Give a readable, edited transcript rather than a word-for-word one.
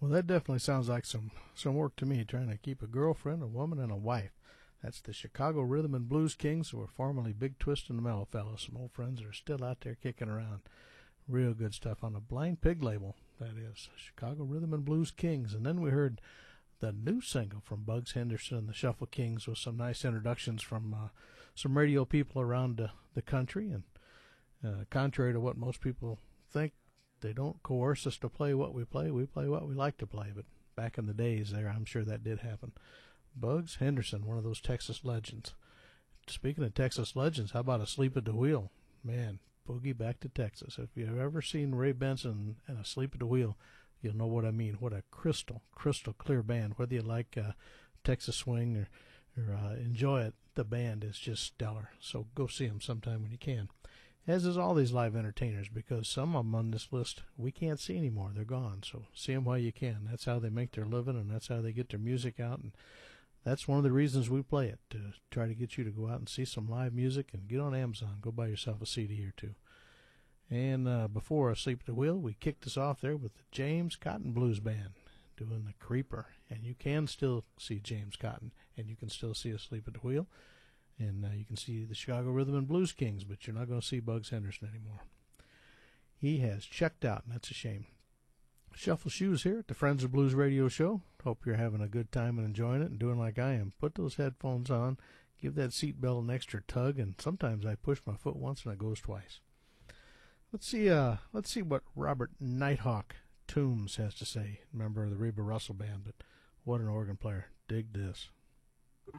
Well, that definitely sounds like some work to me, trying to keep a girlfriend, a woman, and a wife. That's the Chicago Rhythm and Blues Kings, who were formerly Big Twist and the Mellow Fellows. Some old friends that are still out there kicking around. Real good stuff on the Blind Pig label, that is. Chicago Rhythm and Blues Kings. And then we heard the new single from Bugs Henderson and the Shuffle Kings with some nice introductions from some radio people around the country. And contrary to what most people think, they don't coerce us to play what we play. We play what we like to play. But back in the days there, I'm sure that did happen. Bugs Henderson, one of those Texas legends. Speaking of Texas legends, how about Asleep at the Wheel? Man, boogie back to Texas. If you've ever seen Ray Benson and Asleep at the Wheel, you'll know what I mean. What a crystal clear band. Whether you like Texas swing or enjoy it, the band is just stellar. So go see them sometime when you can. As is all these live entertainers, because some of them on this list we can't see anymore. They're gone. So see them while you can. That's how they make their living, and that's how they get their music out. And that's one of the reasons we play it, to try to get you to go out and see some live music and get on Amazon. Go buy yourself a CD or two. And before Asleep at the Wheel, we kicked us off there with the James Cotton Blues Band doing the Creeper. And you can still see James Cotton, and you can still see Asleep at the Wheel. And you can see the Chicago Rhythm and Blues Kings, but you're not going to see Bugs Henderson anymore. He has checked out, and that's a shame. Shuffle Shoes here at the Friends of Blues radio show. Hope you're having a good time and enjoying it and doing like I am. Put those headphones on, give that seatbelt an extra tug, and sometimes I push my foot once and it goes twice. Let's see what Robert Nighthawk Toombs has to say. Member of the Reba Russell Band, but what an organ player. Dig this.